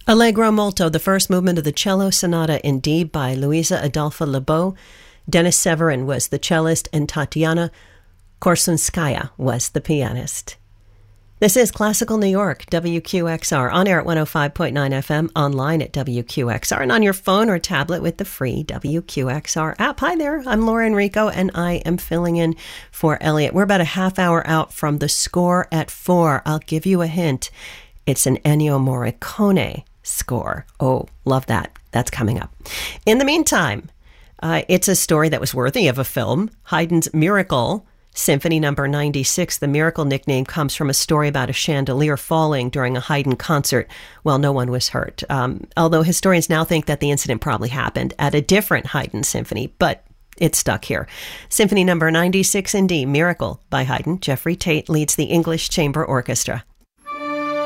Allegro molto, the first movement of the cello sonata in D by Luisa Adolpha Lebeau. Denis Severin was the cellist and Tatiana Korsunskaya was the pianist. This is Classical New York, WQXR, on air at 105.9 FM, online at WQXR, and on your phone or tablet with the free WQXR app. Hi there, I'm Laura Enrico, and I am filling in for Elliot. We're about a half hour out from the score at 4. I'll give you a hint. It's an Ennio Morricone score. Oh, love that. That's coming up. In the meantime, it's a story that was worthy of a film. Haydn's Miracle, Symphony Number 96. The Miracle nickname comes from a story about a chandelier falling during a Haydn concert. Well, no one was hurt. Although historians now think that the incident probably happened at a different Haydn symphony, but it's stuck here. Symphony Number 96 in D, Miracle by Haydn. Jeffrey Tate leads the English Chamber Orchestra.